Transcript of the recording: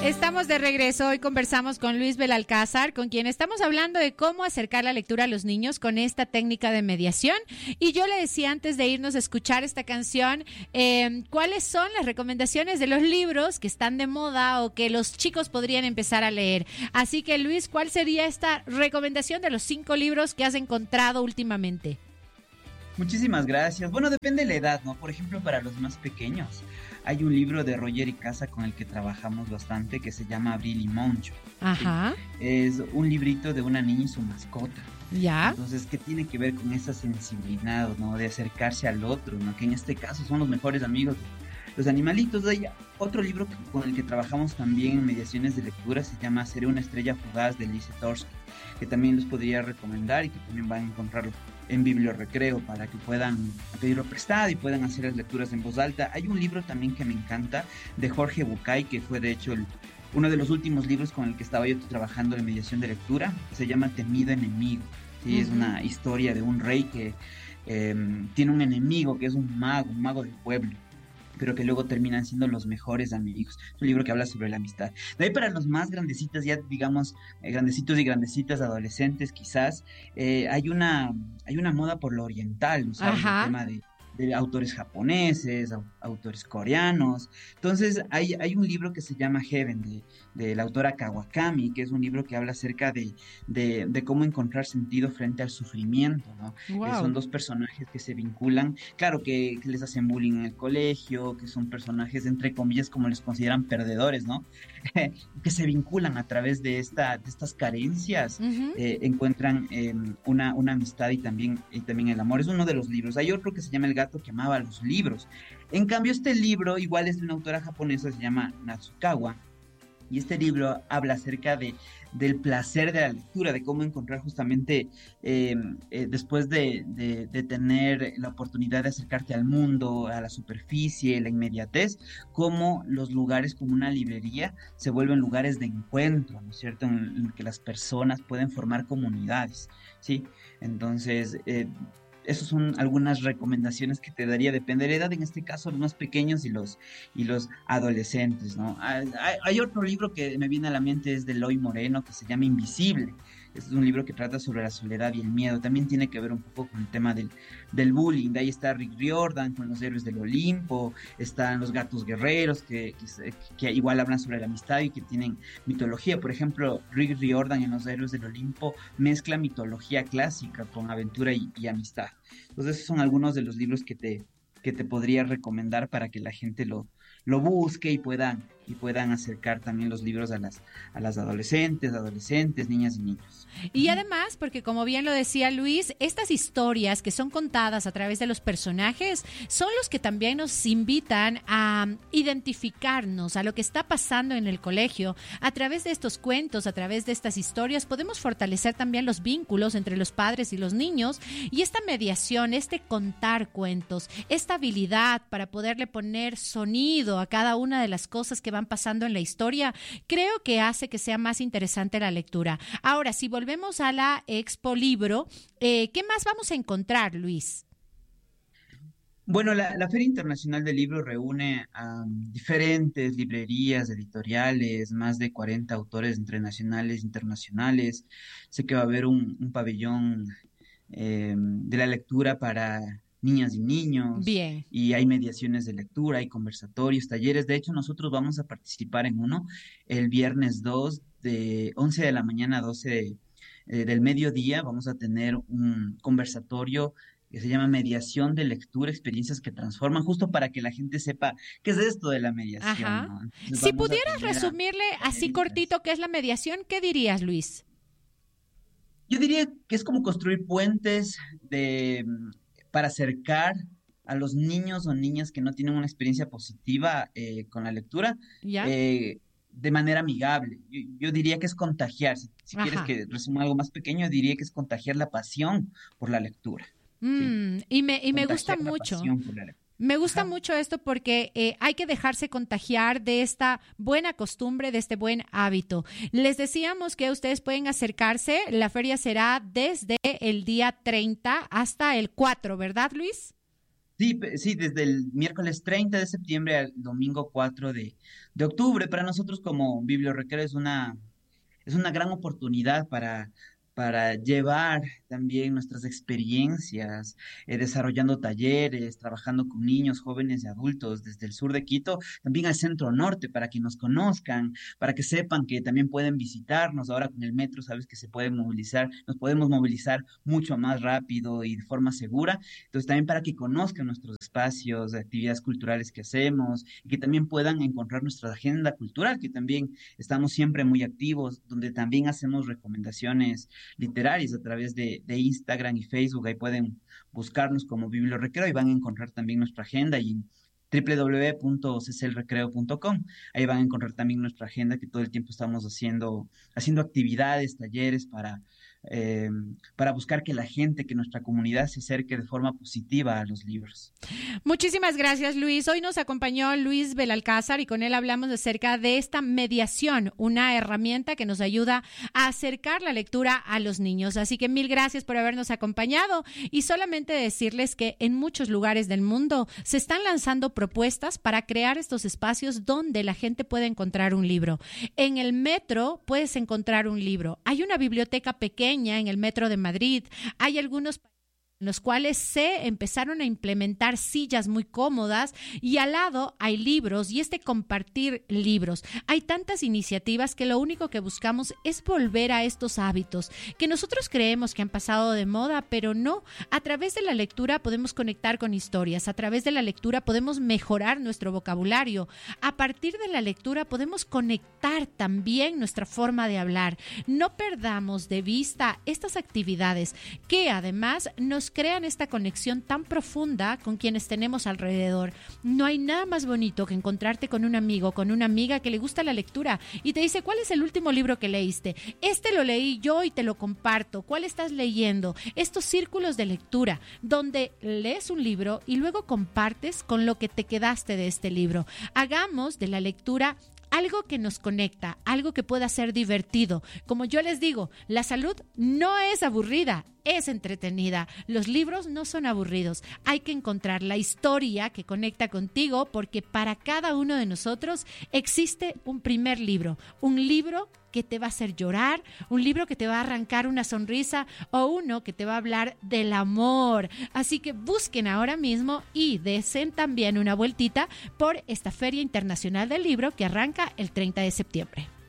Estamos de regreso. Hoy conversamos con Luis Belalcázar, con quien estamos hablando de cómo acercar la lectura a los niños con esta técnica de mediación. Y yo le decía antes de irnos a escuchar esta canción, ¿cuáles son las recomendaciones de los libros que están de moda o que los chicos podrían empezar a leer? Así que, Luis, ¿cuál sería esta recomendación de los 5 libros que has encontrado últimamente? Muchísimas gracias. Bueno, depende de la edad, ¿no? Por ejemplo, para los más pequeños, hay un libro de Roger y Casa con el que trabajamos bastante que se llama Abril y Moncho. Ajá. ¿Sí? Es un librito de una niña y su mascota. Ya. Entonces, ¿qué tiene que ver con esa sensibilidad, ¿no? De acercarse al otro, ¿no? Que en este caso son los mejores amigos de los animalitos de ella. Otro libro con el que trabajamos también en mediaciones de lectura se llama Seré una estrella fugaz de Lise Torsky, que también les podría recomendar y que también van a encontrarlo en Bibliorecreo para que puedan pedirlo prestado y puedan hacer las lecturas en voz alta. Hay un libro también que me encanta de Jorge Bucay, que fue de hecho uno de los últimos libros con el que estaba yo trabajando en mediación de lectura. Se llama Temido Enemigo. ¿Sí? Es una historia de un rey que tiene un enemigo que es un mago del pueblo, pero que luego terminan siendo los mejores amigos. Es un libro que habla sobre la amistad. De ahí para los más grandecitos, ya digamos, grandecitos y grandecitas, adolescentes quizás, hay una moda por lo oriental, ¿no sabes? El tema de autores japoneses, autores coreanos. Entonces hay un libro que se llama Heaven, de la autora Kawakami, que es un libro que habla acerca de cómo encontrar sentido frente al sufrimiento, ¿no? Wow. Son dos personajes que se vinculan, claro que les hacen bullying en el colegio, que son personajes, entre comillas, como les consideran perdedores, ¿no? Que se vinculan a través de estas carencias, encuentran una amistad y también el amor. Es uno de los libros. Hay otro que se llama El gato que amaba los libros. En cambio, este libro igual es de una autora japonesa, se llama Natsukawa, y este libro habla acerca del placer de la lectura, de cómo encontrar justamente después de tener la oportunidad de acercarte al mundo, a la superficie, la inmediatez, cómo los lugares como una librería se vuelven lugares de encuentro, ¿no es cierto?, en que las personas pueden formar comunidades, ¿sí? Entonces, esas son algunas recomendaciones que te daría, depende de la edad, en este caso los más pequeños y los adolescentes, ¿no? Hay otro libro que me viene a la mente, es de Eloy Moreno, que se llama Invisible. Es un libro que trata sobre la soledad y el miedo, también tiene que ver un poco con el tema del bullying. De ahí está Rick Riordan con Los Héroes del Olimpo, están Los Gatos Guerreros, que igual hablan sobre la amistad y que tienen mitología. Por ejemplo, Rick Riordan en Los Héroes del Olimpo mezcla mitología clásica con aventura y amistad. Entonces esos son algunos de los libros que te podría recomendar para que la gente lo busque y puedan acercar también los libros a las adolescentes, niñas y niños. Y además, porque como bien lo decía Luis, estas historias que son contadas a través de los personajes son los que también nos invitan a identificarnos a lo que está pasando en el colegio. A través de estos cuentos, a través de estas historias, podemos fortalecer también los vínculos entre los padres y los niños, y esta mediación, este contar cuentos, esta habilidad para poderle poner sonido a cada una de las cosas que van pasando en la historia, creo que hace que sea más interesante la lectura. Ahora, si volvemos a la Expo Libro, ¿qué más vamos a encontrar, Luis? Bueno, la Feria Internacional del Libro reúne a diferentes librerías, editoriales, más de 40 autores entre nacionales e internacionales. Sé que va a haber un pabellón de la lectura para niñas y niños. Bien. Y hay mediaciones de lectura, hay conversatorios, talleres. De hecho, nosotros vamos a participar en uno el viernes 2 de 11 de la mañana a 12 del mediodía. Vamos a tener un conversatorio que se llama Mediación de Lectura, experiencias que transforman, justo para que la gente sepa qué es esto de la mediación, Ajá. ¿no? Entonces, Si vamos a pudieras tener resumirle así cortito qué es la mediación, ¿qué dirías, Luis? Yo diría que es como construir puentes para acercar a los niños o niñas que no tienen una experiencia positiva con la lectura, ¿Ya? de manera amigable. Yo diría que es contagiar, si quieres Ajá. que resuma algo más pequeño, diría que es contagiar la pasión por la lectura. ¿Sí? Y me gusta Contagiar la mucho. pasión por la lectura. Me gusta Ajá. mucho esto porque hay que dejarse contagiar de esta buena costumbre, de este buen hábito. Les decíamos que ustedes pueden acercarse. La feria será desde el día 30 hasta el 4, ¿verdad, Luis? Sí, sí, desde el miércoles 30 de septiembre al domingo 4 de octubre. Para nosotros como Bibliorrecreo es una gran oportunidad para llevar también nuestras experiencias, desarrollando talleres, trabajando con niños, jóvenes y adultos desde el sur de Quito, también al centro norte, para que nos conozcan, para que sepan que también pueden visitarnos. Ahora con el metro, sabes que se puede movilizar, nos podemos movilizar mucho más rápido y de forma segura. Entonces, también para que conozcan nuestros espacios, de actividades culturales que hacemos y que también puedan encontrar nuestra agenda cultural, que también estamos siempre muy activos, donde también hacemos recomendaciones literarias a través de Instagram y Facebook. Ahí pueden buscarnos como Bibliorecreo y van a encontrar también nuestra agenda y www.ccelrecreo.com. Ahí van a encontrar también nuestra agenda que todo el tiempo estamos haciendo actividades, talleres eh, para buscar que la gente, que nuestra comunidad se acerque de forma positiva a los libros. Muchísimas gracias, Luis. Hoy nos acompañó Luis Belalcázar y con él hablamos acerca de esta mediación, una herramienta que nos ayuda a acercar la lectura a los niños. Así que mil gracias por habernos acompañado y solamente decirles que en muchos lugares del mundo se están lanzando propuestas para crear estos espacios donde la gente puede encontrar un libro. En el metro puedes encontrar un libro. Hay una biblioteca pequeña en el metro de Madrid. Hay algunos en los cuales se empezaron a implementar sillas muy cómodas y al lado hay libros y compartir libros. Hay tantas iniciativas que lo único que buscamos es volver a estos hábitos que nosotros creemos que han pasado de moda, pero no. A través de la lectura podemos conectar con historias, a través de la lectura podemos mejorar nuestro vocabulario, a partir de la lectura podemos conectar también nuestra forma de hablar. No perdamos de vista estas actividades que además nos crean esta conexión tan profunda con quienes tenemos alrededor. No hay nada más bonito que encontrarte con un amigo, con una amiga que le gusta la lectura y te dice, ¿cuál es el último libro que leíste? Lo leí yo y te lo comparto. ¿Cuál estás leyendo? Estos círculos de lectura donde lees un libro y luego compartes con lo que te quedaste de este libro. Hagamos de la lectura algo que nos conecta, algo que pueda ser divertido. Como yo les digo, la salud no es aburrida, es entretenida. Los libros no son aburridos. Hay que encontrar la historia que conecta contigo porque para cada uno de nosotros existe un primer libro, un libro que te va a hacer llorar, un libro que te va a arrancar una sonrisa o uno que te va a hablar del amor. Así que busquen ahora mismo y desen también una vueltita por esta Feria Internacional del Libro que arranca el 30 de septiembre.